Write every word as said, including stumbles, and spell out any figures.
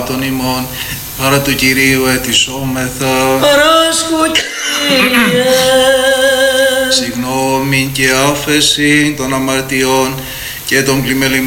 θανάτων ημών, παρά του Κυρίου ετισόμεθα. Παράσχου Κύριε. Συγγνώμη και άφεση των αμαρτιών και των πλημελημάτων